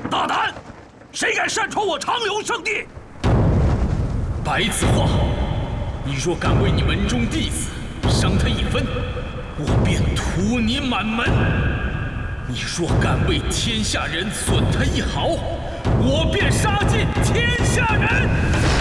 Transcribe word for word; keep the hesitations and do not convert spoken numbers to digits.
大胆！谁敢擅闯我长留圣地？ 白子画，你若敢为你门中弟子伤他一分，我便屠你满门；你若敢为天下人损他一毫，我便杀尽天下人。